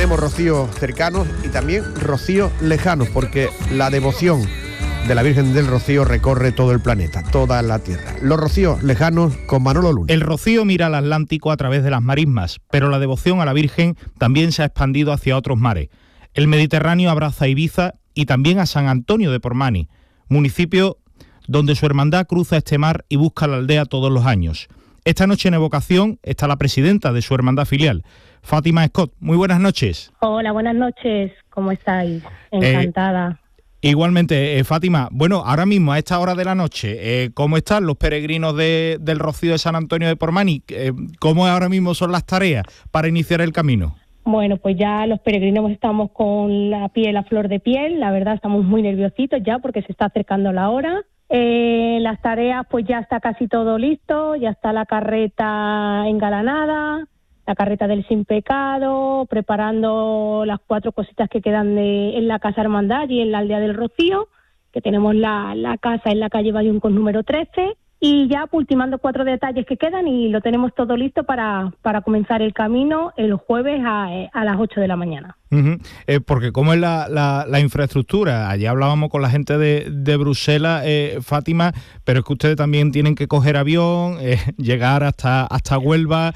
tenemos rocíos cercanos y también rocíos lejanos, porque la devoción de la Virgen del Rocío recorre todo el planeta, toda la Tierra. Los rocíos lejanos con Manolo Luna. El rocío mira al Atlántico a través de las marismas, pero la devoción a la Virgen también se ha expandido hacia otros mares. El Mediterráneo abraza a Ibiza y también a San Antonio de Pormani, municipio donde su hermandad cruza este mar y busca la aldea todos los años. Esta noche en evocación está la presidenta de su hermandad filial, Fátima Scott. Muy buenas noches. Hola, buenas noches. ¿Cómo estáis? Encantada. Igualmente, Fátima, bueno, ahora mismo a esta hora de la noche, ¿cómo están los peregrinos del Rocío de San Antonio de Pormani? ¿Cómo ahora mismo son las tareas para iniciar el camino? Bueno, pues ya los peregrinos estamos con la piel a flor de piel, la verdad estamos muy nerviositos ya porque se está acercando la hora. Las tareas, pues ya está casi todo listo, ya está la carreta engalanada, la carreta del Sin Pecado, preparando las 4 cositas que quedan en la Casa Hermandad y en la Aldea del Rocío, que tenemos la casa en la calle Bayún con número 13, y ya ultimando 4 detalles que quedan y lo tenemos todo listo para comenzar el camino el jueves a las 8 de la mañana. Uh-huh. Porque ¿cómo es la infraestructura? Allí hablábamos con la gente de Bruselas, Fátima, pero es que ustedes también tienen que coger avión, llegar hasta Huelva.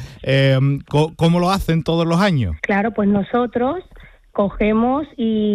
¿Cómo lo hacen todos los años? Claro, pues nosotros cogemos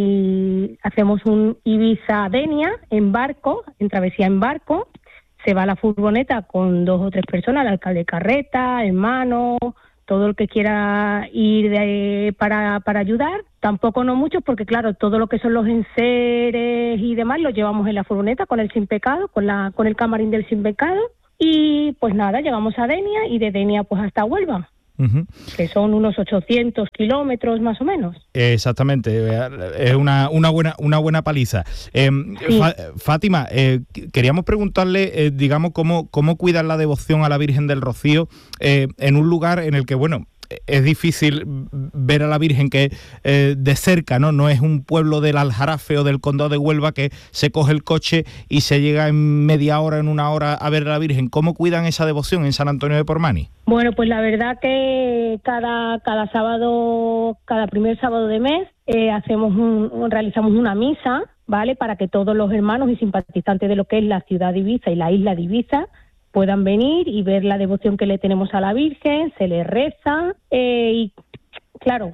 y hacemos un Ibiza-Denia en barco, en travesía en barco. Se va a la furgoneta con 2 o 3 personas, el alcalde Carreta, hermano, todo el que quiera ir para ayudar. Tampoco no muchos, porque claro, todo lo que son los enseres y demás lo llevamos en la furgoneta con el Sin Pecado, con el camarín del Sin Pecado. Y pues nada, llegamos a Denia y de Denia pues hasta Huelva. Uh-huh. Que son unos 800 kilómetros más o menos. Exactamente, es una buena paliza. Sí. Fátima, queríamos preguntarle, digamos, cómo cuidan la devoción a la Virgen del Rocío en un lugar en el que, bueno, es difícil ver a la Virgen que de cerca, ¿no? No es un pueblo del Aljarafe o del Condado de Huelva que se coge el coche y se llega en media hora, en una hora a ver a la Virgen. ¿Cómo cuidan esa devoción en San Antonio de Pormani? Bueno, pues la verdad que cada sábado, cada primer sábado de mes, realizamos una misa, ¿vale? Para que todos los hermanos y simpatizantes de lo que es la ciudad de Ibiza y la isla de Ibiza puedan venir y ver la devoción que le tenemos a la Virgen, se le reza y claro,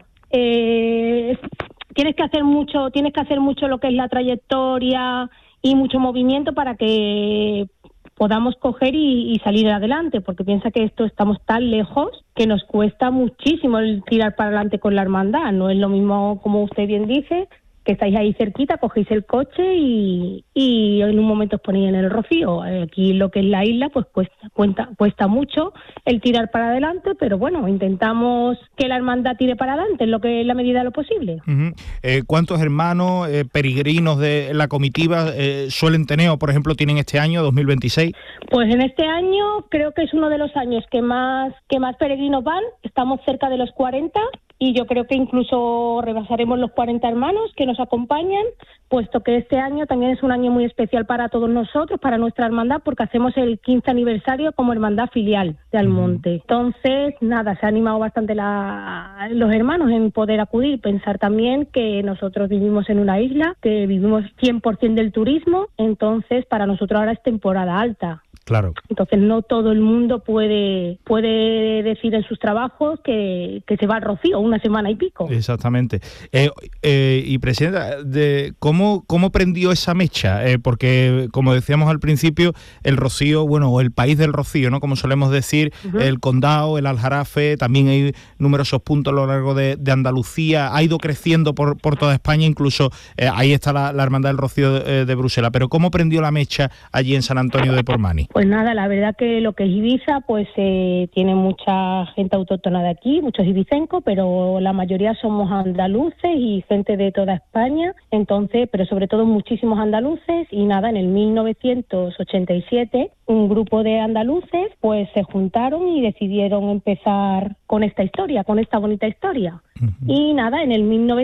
tienes que hacer mucho lo que es la trayectoria y mucho movimiento para que podamos coger y salir adelante, porque piensa que estamos tan lejos que nos cuesta muchísimo el tirar para adelante con la hermandad. No es lo mismo, como usted bien dice, que estáis ahí cerquita, cogéis el coche y en un momento os ponéis en el Rocío. Aquí lo que es la isla pues cuesta mucho el tirar para adelante, pero bueno, intentamos que la hermandad tire para adelante en la medida de lo posible. Uh-huh. ¿Cuántos hermanos, peregrinos de la comitiva suelen tener o por ejemplo tienen este año, 2026? Pues en este año creo que es uno de los años que más peregrinos van, estamos cerca de los 40. Y yo creo que incluso rebasaremos los 40 hermanos que nos acompañan, puesto que este año también es un año muy especial para todos nosotros, para nuestra hermandad, porque hacemos el 15 aniversario como hermandad filial de Almonte. Entonces, nada, se ha animado bastante los hermanos en poder acudir. Pensar también que nosotros vivimos en una isla, que vivimos 100% del turismo, entonces para nosotros ahora es temporada alta. Claro. Entonces no todo el mundo puede decir en sus trabajos que se va al Rocío una semana y pico. Exactamente. Y Presidenta, ¿cómo prendió esa mecha? Porque como decíamos al principio, el Rocío, bueno, o el país del Rocío, ¿no? Como solemos decir, uh-huh. El Condado, el Aljarafe, también hay numerosos puntos a lo largo de Andalucía, ha ido creciendo por toda España, incluso ahí está la Hermandad del Rocío de Bruselas. Pero ¿cómo prendió la mecha allí en San Antonio de Pormani? Pues nada, la verdad que lo que es Ibiza, pues tiene mucha gente autóctona de aquí, muchos ibicencos, pero la mayoría somos andaluces y gente de toda España, entonces, pero sobre todo muchísimos andaluces, y nada, en el 1987 un grupo de andaluces pues se juntaron y decidieron empezar con esta historia, con esta bonita historia. Uh-huh. Y nada, en el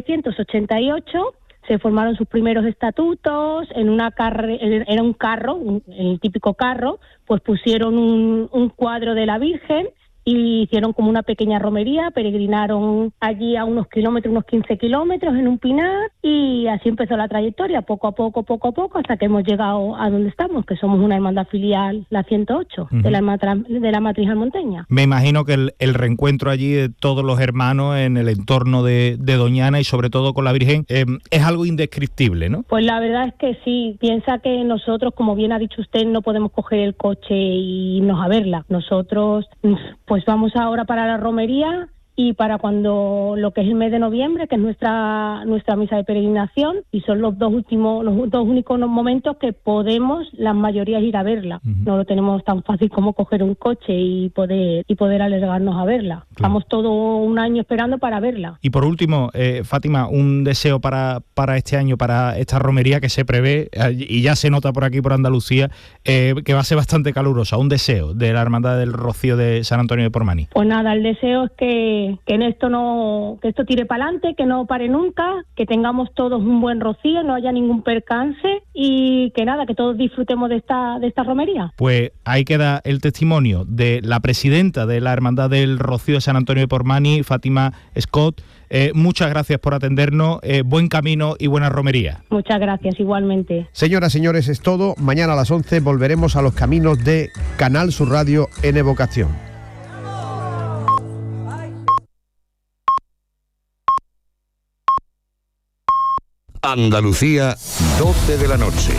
1988 se formaron sus primeros estatutos, era un carro, el típico carro, pues pusieron un cuadro de la Virgen y hicieron como una pequeña romería, peregrinaron allí a unos 15 kilómetros en un pinar, y así empezó la trayectoria, poco a poco, hasta que hemos llegado a donde estamos, que somos una hermandad filial, la 108, de la Matriz Almonteña. Me imagino que el reencuentro allí de todos los hermanos en el entorno de Doñana y sobre todo con la Virgen es algo indescriptible, ¿no? Pues la verdad es que sí. Piensa que nosotros, como bien ha dicho usted, no podemos coger el coche y irnos a verla. Nosotros pues vamos ahora para la romería, y para cuando lo que es el mes de noviembre, que es nuestra misa de peregrinación, y son los dos únicos momentos que podemos las mayorías ir a verla. No lo tenemos tan fácil como coger un coche y poder alargarnos a verla. Claro. Estamos todo un año esperando para verla. Y por último, Fátima, un deseo para este año, para esta romería que se prevé, y ya se nota por aquí, por Andalucía, que va a ser bastante calurosa. Un deseo de la Hermandad del Rocío de San Antonio de Pormani. Pues nada, el deseo es que esto tire para adelante, que no pare nunca, que tengamos todos un buen rocío, no haya ningún percance, y que nada, que todos disfrutemos de esta romería. Pues ahí queda el testimonio de la presidenta de la Hermandad del Rocío de San Antonio de Pormani, Fátima Scott. Muchas gracias por atendernos, buen camino y buena romería. Muchas gracias, igualmente. Señoras, señores, es todo. Mañana a las 11 volveremos a los caminos de Canal Sur Radio en Evocación. Andalucía, 12 de la noche.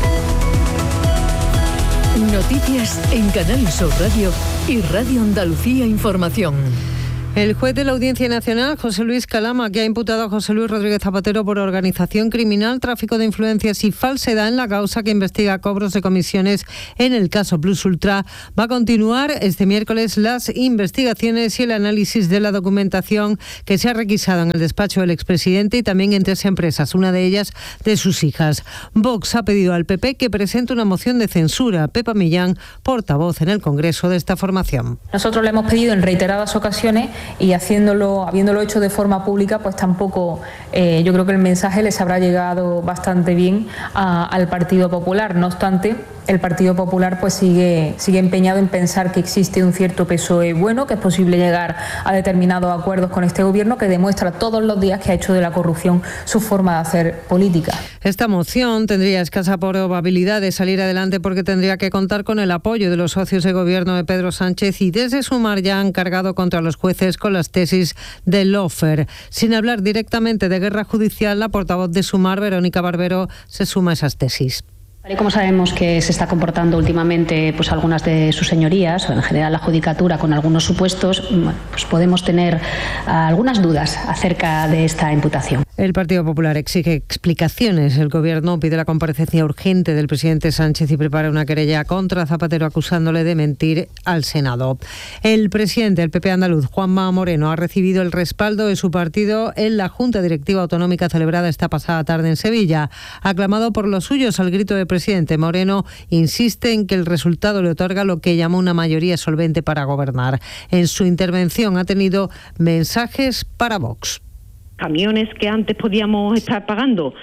Noticias en Canal Sur Radio y Radio Andalucía Información. El juez de la Audiencia Nacional, José Luis Calama, que ha imputado a José Luis Rodríguez Zapatero por organización criminal, tráfico de influencias y falsedad en la causa que investiga cobros de comisiones en el caso Plus Ultra, va a continuar este miércoles las investigaciones y el análisis de la documentación que se ha requisado en el despacho del expresidente y también en 3 empresas, una de ellas de sus hijas. Vox ha pedido al PP que presente una moción de censura. Pepa Millán, portavoz en el Congreso de esta formación. Nosotros le hemos pedido en reiteradas ocasiones, y habiéndolo hecho de forma pública, pues tampoco yo creo que el mensaje les habrá llegado bastante bien al Partido Popular. No obstante, el Partido Popular pues sigue empeñado en pensar que existe un cierto PSOE bueno, que es posible llegar a determinados acuerdos con este gobierno, que demuestra todos los días que ha hecho de la corrupción su forma de hacer política. Esta moción tendría escasa probabilidad de salir adelante porque tendría que contar con el apoyo de los socios de gobierno de Pedro Sánchez, y desde Sumar ya han cargado contra los jueces con las tesis del lawfare. Sin hablar directamente de guerra judicial, la portavoz de Sumar, Verónica Barbero, se suma a esas tesis. Y como sabemos que se está comportando últimamente pues algunas de sus señorías, o en general la judicatura, con algunos supuestos, pues podemos tener algunas dudas acerca de esta imputación. El Partido Popular exige explicaciones. El Gobierno pide la comparecencia urgente del presidente Sánchez y prepara una querella contra Zapatero acusándole de mentir al Senado. El presidente del PP andaluz, Juanma Moreno, ha recibido el respaldo de su partido en la Junta Directiva Autonómica celebrada esta pasada tarde en Sevilla. Aclamado por los suyos al grito de presidente, Moreno insiste en que el resultado le otorga lo que llamó una mayoría solvente para gobernar. En su intervención ha tenido mensajes para Vox. Camiones que antes podíamos estar pagando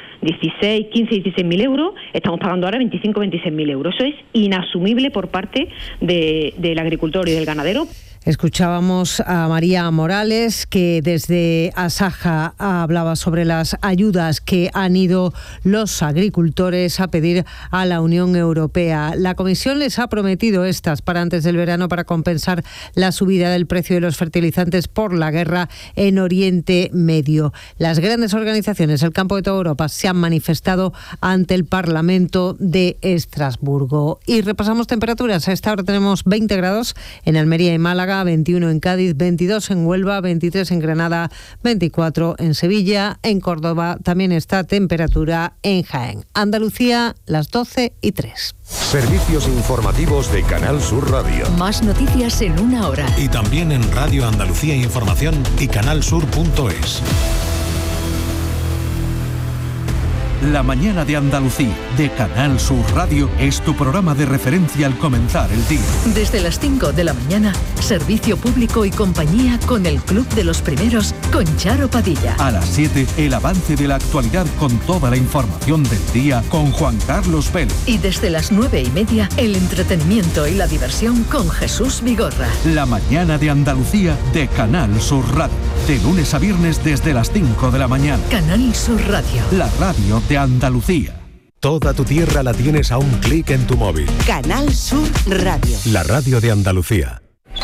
16.000 euros, estamos pagando ahora 26.000 euros. Eso es inasumible por parte del agricultor y del ganadero. Escuchábamos a María Morales, que desde Asaja hablaba sobre las ayudas que han ido los agricultores a pedir a la Unión Europea. La Comisión les ha prometido estas para antes del verano para compensar la subida del precio de los fertilizantes por la guerra en Oriente Medio. Las grandes organizaciones del campo de toda Europa se han manifestado ante el Parlamento de Estrasburgo. Y repasamos temperaturas. A esta hora tenemos 20 grados en Almería y Málaga, 21 en Cádiz, 22 en Huelva, 23 en Granada, 24 en Sevilla, en Córdoba también está temperatura en Jaén. Andalucía, las 12:03. Servicios informativos de Canal Sur Radio. Más noticias en una hora. Y también en Radio Andalucía Información y canalsur.es. La mañana de Andalucía, de Canal Sur Radio, es tu programa de referencia al comenzar el día. Desde las 5 de la mañana, servicio público y compañía con el Club de los Primeros, con Charo Padilla. A las 7, el avance de la actualidad con toda la información del día con Juan Carlos Vélez. Y desde las 9:30, el entretenimiento y la diversión con Jesús Vigorra. La mañana de Andalucía, de Canal Sur Radio. De lunes a viernes desde las 5 de la mañana. Canal Sur Radio. La radio de Andalucía. Toda tu tierra la tienes a un clic en tu móvil. Canal Sur Radio. La radio de Andalucía.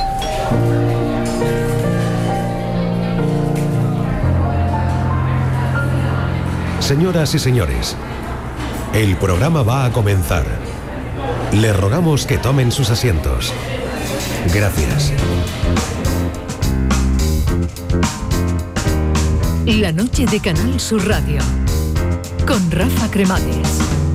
Señoras y señores, el programa va a comenzar. Les rogamos que tomen sus asientos. Gracias. La noche de Canal Sur Radio, con Rafa Cremades.